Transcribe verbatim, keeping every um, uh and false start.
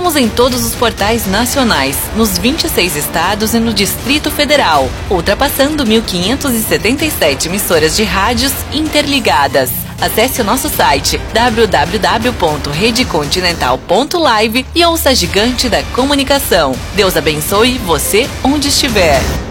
Estamos em todos os portais nacionais, nos vinte e seis estados e no Distrito Federal, ultrapassando mil quinhentas e setenta e sete emissoras de rádios interligadas. Acesse o nosso site w w w ponto rede continental ponto live e ouça a gigante da comunicação. Deus abençoe você onde estiver.